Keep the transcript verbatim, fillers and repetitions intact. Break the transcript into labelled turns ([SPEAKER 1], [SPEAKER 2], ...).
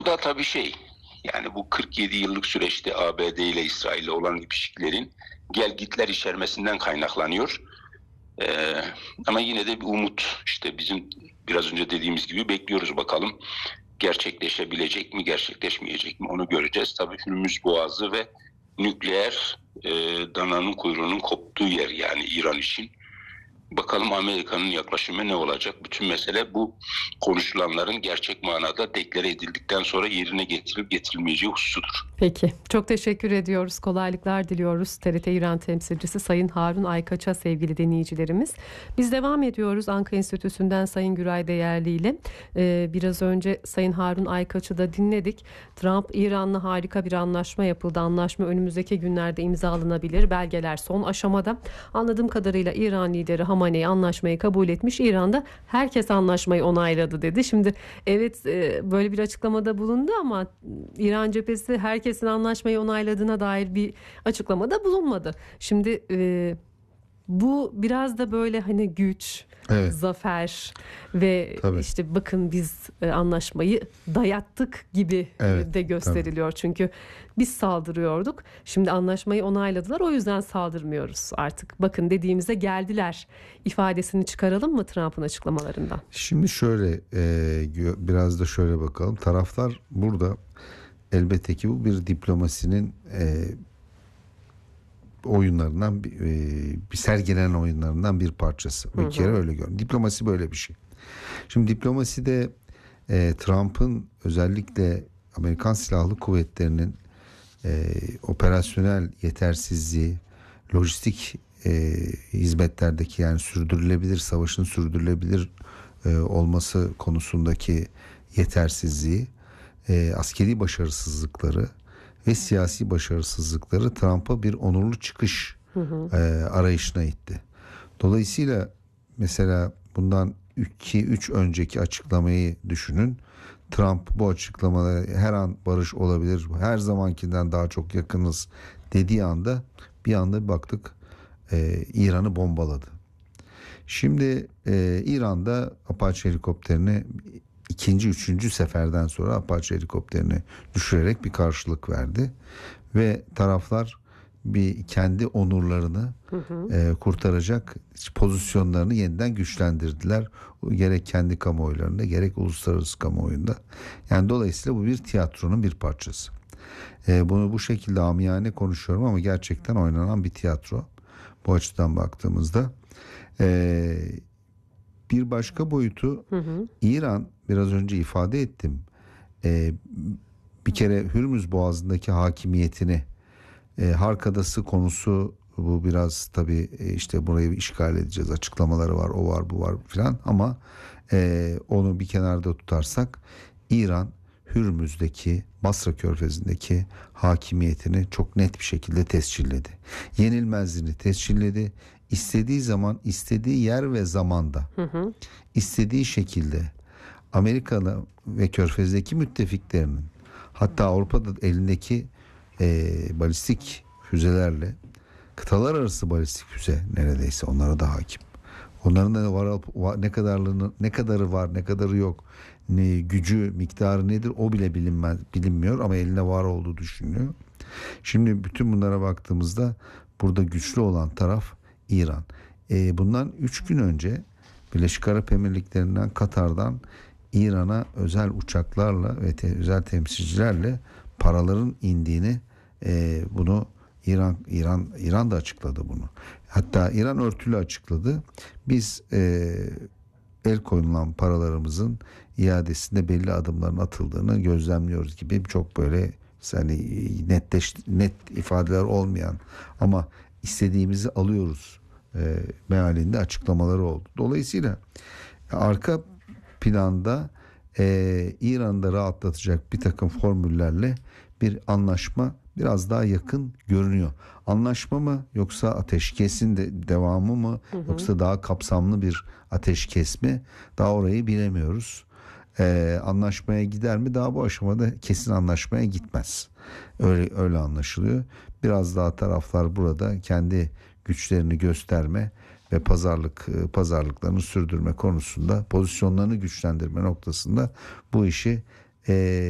[SPEAKER 1] da tabii şey, yani bu kırk yedi yıllık süreçte A B D ile İsrail ile olan ilişkilerin gelgitler içermesinden kaynaklanıyor. Ee, ama yine de bir umut, işte bizim biraz önce dediğimiz gibi bekliyoruz bakalım. Gerçekleşebilecek mi, gerçekleşmeyecek mi onu göreceğiz. Tabii Hürmüz Boğazı ve nükleer e, dananın kuyruğunun koptuğu yer, yani İran için. Bakalım Amerika'nın yaklaşımı ne olacak? Bütün mesele bu konuşulanların gerçek manada deklare edildikten sonra yerine getirilip getirilmeyeceği hususudur.
[SPEAKER 2] Peki. Çok teşekkür ediyoruz. Kolaylıklar diliyoruz. T R T İran temsilcisi Sayın Harun Aykaç'a sevgili dinleyicilerimiz. Biz devam ediyoruz Anka Enstitüsü'nden Sayın Güray Değerli ile. Ee, biraz önce Sayın Harun Aykaç'ı da dinledik. Trump, İran'la harika bir anlaşma yapıldı. Anlaşma önümüzdeki günlerde imzalanabilir. Belgeler son aşamada. Anladığım kadarıyla İran lideri Hamaney anlaşmayı kabul etmiş. İran'da herkes anlaşmayı onayladı dedi. Şimdi evet, e, böyle bir açıklamada bulundu ama İran cephesi herkesin anlaşmayı onayladığına dair bir açıklamada bulunmadı. Şimdi e, bu biraz da böyle hani güç,
[SPEAKER 3] Evet,
[SPEAKER 2] zafer ve
[SPEAKER 3] tabii.
[SPEAKER 2] işte bakın biz e, anlaşmayı dayattık gibi
[SPEAKER 3] Evet,
[SPEAKER 2] de
[SPEAKER 3] tabii.
[SPEAKER 2] gösteriliyor. Çünkü biz saldırıyorduk. Şimdi anlaşmayı onayladılar. O yüzden saldırmıyoruz artık. Bakın dediğimize geldiler ifadesini çıkaralım mı Trump'ın açıklamalarından?
[SPEAKER 3] Şimdi şöyle e, gö- biraz da şöyle bakalım. Taraflar burada elbette ki bu bir diplomasinin e, oyunlarından bir, e, bir sergilenen oyunlarından bir parçası.
[SPEAKER 2] Hı
[SPEAKER 3] Bir kere
[SPEAKER 2] hı.
[SPEAKER 3] öyle görün. Diplomasi böyle bir şey. Şimdi diplomaside e, Trump'ın özellikle Amerikan Silahlı Kuvvetleri'nin e, operasyonel yetersizliği, lojistik e, hizmetlerdeki, yani sürdürülebilir savaşın sürdürülebilir e, olması konusundaki yetersizliği, e, askeri başarısızlıkları ve siyasi başarısızlıkları Trump'a bir onurlu çıkış e, arayışına itti. Dolayısıyla mesela bundan iki üç önceki açıklamayı düşünün. Trump bu açıklamalara her an barış olabilir, her zamankinden daha çok yakınız dediği anda bir anda bir baktık e, İran'ı bombaladı. Şimdi e, İran'da Apache helikopterini ikinci, üçüncü seferden sonra Apache helikopterini düşürerek bir karşılık verdi. Ve taraflar bir kendi onurlarını e, kurtaracak pozisyonlarını yeniden güçlendirdiler. Gerek kendi kamuoylarında gerek uluslararası kamuoyunda. Yani dolayısıyla bu bir tiyatronun bir parçası. E, bunu bu şekilde amiyane konuşuyorum ama gerçekten oynanan bir tiyatro. Bu açıdan baktığımızda. E, bir başka boyutu,
[SPEAKER 2] Hı hı.
[SPEAKER 3] İran, biraz önce ifade ettim. E, bir kere Hürmüz Boğazı'ndaki hakimiyetini, e, Harkadası konusu, bu biraz tabii e, işte burayı işgal edeceğiz açıklamaları var, o var, bu var filan, ama e, onu bir kenarda tutarsak İran Hürmüz'deki, Basra Körfezi'ndeki hakimiyetini çok net bir şekilde tescilledi. Yenilmezliğini tescilledi. İstediği zaman, istediği yer ve zamanda,
[SPEAKER 2] Hı hı.
[SPEAKER 3] istediği şekilde Amerika'da ve Körfez'deki müttefiklerinin, hatta Avrupa'da elindeki e, balistik füzelerle, kıtalar arası balistik füze neredeyse onlara da hakim. Onların da var, var ne kadarını, ne kadarı var, ne kadarı yok, ne gücü, miktarı nedir o bile bilinmez, bilinmiyor ama elinde var olduğu düşünülüyor. Şimdi bütün bunlara baktığımızda burada güçlü olan taraf İran. E, bundan üç gün önce Birleşik Arap Emirlikleri'nden, Katar'dan İran'a özel uçaklarla ve te, özel temsilcilerle paraların indiğini, e, bunu İran İran İran da açıkladı bunu. Hatta İran örtülü açıkladı. Biz e, el koyulan paralarımızın iadesinde belli adımların atıldığını gözlemliyoruz gibi çok böyle hani netleş, net ifadeler olmayan ama istediğimizi alıyoruz e, mealinde açıklamaları oldu. Dolayısıyla arka planda e, İran'da rahatlatacak bir takım formüllerle bir anlaşma biraz daha yakın görünüyor. Anlaşma mı yoksa ateşkesin de devamı mı,
[SPEAKER 2] Hı hı.
[SPEAKER 3] yoksa daha kapsamlı bir ateşkes mi, daha orayı bilemiyoruz. Ee, anlaşmaya gider mi? Daha bu aşamada kesin anlaşmaya gitmez. Öyle öyle anlaşılıyor. Biraz daha taraflar burada kendi güçlerini gösterme ve pazarlık pazarlıklarını sürdürme konusunda, pozisyonlarını güçlendirme noktasında bu işi e,